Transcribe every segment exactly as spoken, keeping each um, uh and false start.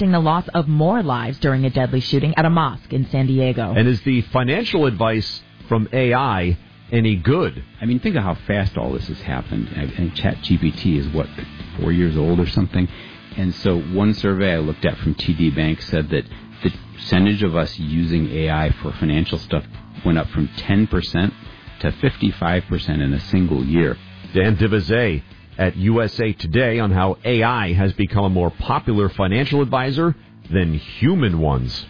lamenting the loss of more lives during a deadly shooting at a mosque in San Diego. And is the financial advice from A I any good? I mean, think of how fast all this has happened. And ChatGPT is, what, four years old or something? And so one survey I looked at from T D Bank said that the percentage of us using A I for financial stuff went up from ten percent to fifty-five percent in a single year. Dan Divizet at U S A Today on how A I has become a more popular financial advisor than human ones.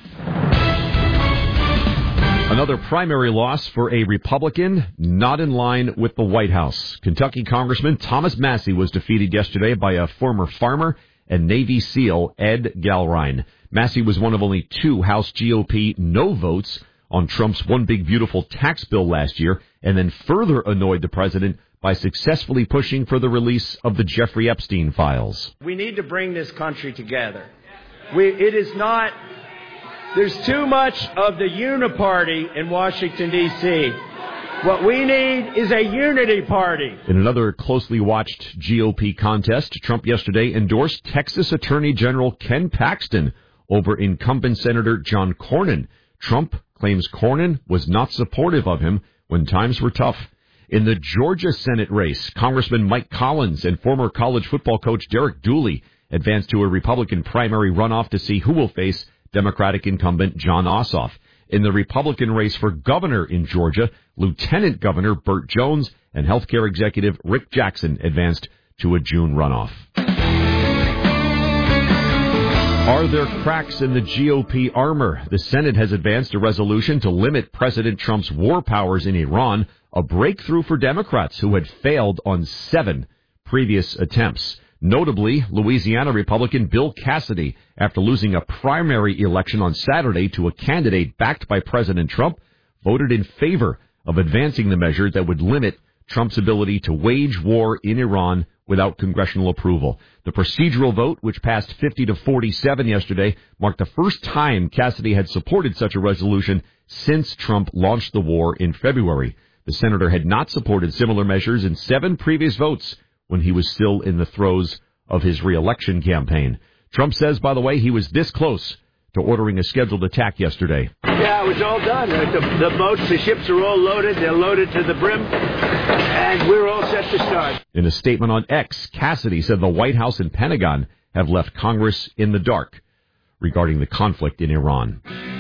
Another primary loss for a Republican not in line with the White House. Kentucky Congressman Thomas Massie was defeated yesterday by a former farmer and Navy SEAL Ed Galrine. Massie was one of only two House G O P no votes on Trump's One Big Beautiful tax bill last year, and then further annoyed the president by successfully pushing for the release of the Jeffrey Epstein files. We need to bring this country together. We, it is not... There's too much of the uniparty in Washington, D C What we need is a unity party. In another closely watched G O P contest, Trump yesterday endorsed Texas Attorney General Ken Paxton over incumbent Senator John Cornyn. Trump claims Cornyn was not supportive of him when times were tough. In the Georgia Senate race, Congressman Mike Collins and former college football coach Derek Dooley advanced to a Republican primary runoff to see who will face Democratic incumbent Jon Ossoff. In the Republican race for governor in Georgia, Lieutenant Governor Burt Jones and healthcare executive Rick Jackson advanced to a June runoff. Are there cracks in the G O P armor? The Senate has advanced a resolution to limit President Trump's war powers in Iran, a breakthrough for Democrats who had failed on seven previous attempts. Notably, Louisiana Republican Bill Cassidy, after losing a primary election on Saturday to a candidate backed by President Trump, voted in favor of advancing the measure that would limit Trump's ability to wage war in Iran without congressional approval. The procedural vote, which passed fifty to forty-seven yesterday, marked the first time Cassidy had supported such a resolution since Trump launched the war in February. The senator had not supported similar measures in seven previous votes when he was still in the throes of his re-election campaign. Trump says, by the way, he was this close to ordering a scheduled attack yesterday. Yeah, it was all done. The, the boats, the ships are all loaded. They're loaded to the brim, and we're all set to start. In a statement on X, Cassidy said the White House and Pentagon have left Congress in the dark regarding the conflict in Iran.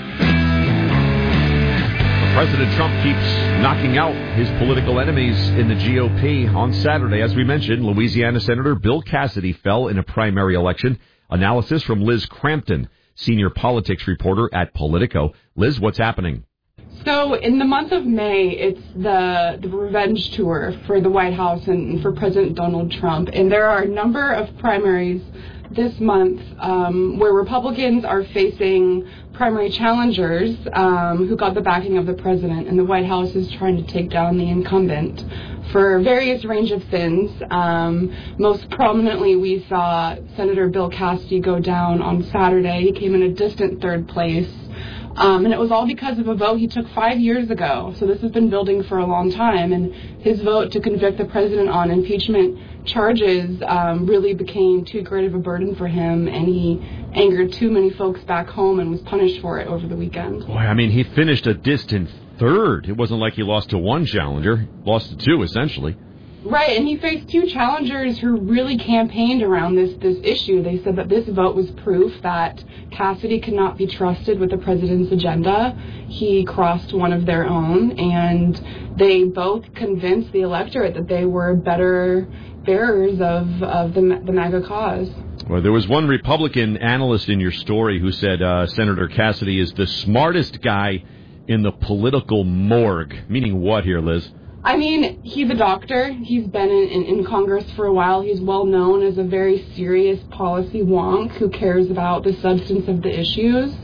President Trump keeps knocking out his political enemies in the G O P. On Saturday, as we mentioned, Louisiana Senator Bill Cassidy fell in a primary election. Analysis from Liz Crampton, senior politics reporter at Politico. Liz, what's happening? So in the month of May, it's the, the revenge tour for the White House and for President Donald Trump. And there are a number of primaries this month um, where Republicans are facing primary challengers um, who got the backing of the president, and the White House is trying to take down the incumbent for various range of sins. Um, most prominently, we saw Senator Bill Cassidy go down on Saturday. He came in a distant third place. Um, and it was all because of a vote he took five years ago. So this has been building for a long time. And his vote to convict the president on impeachment charges um, really became too great of a burden for him. And he angered too many folks back home and was punished for it over the weekend. Boy, I mean, he finished a distant third. It wasn't like he lost to one challenger. Lost to two, essentially. Right, and he faced two challengers who really campaigned around this, this issue. They said that this vote was proof that Cassidy could not be trusted with the president's agenda. He crossed one of their own, and they both convinced the electorate that they were better bearers of, of the, the MAGA cause. Well, there was one Republican analyst in your story who said uh, Senator Cassidy is the smartest guy in the political morgue. Meaning what here, Liz? I mean, he's a doctor. He's been in, in, in Congress for a while. He's well known as a very serious policy wonk who cares about the substance of the issues.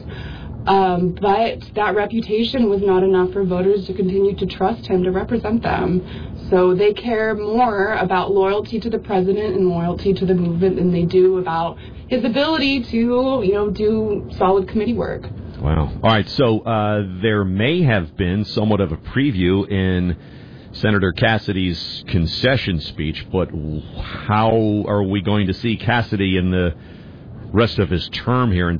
Um, but that reputation was not enough for voters to continue to trust him to represent them. So they care more about loyalty to the president and loyalty to the movement than they do about his ability to, you know, do solid committee work. Wow. All right. So uh, there may have been somewhat of a preview in Senator Cassidy's concession speech, but how are we going to see Cassidy in the rest of his term here in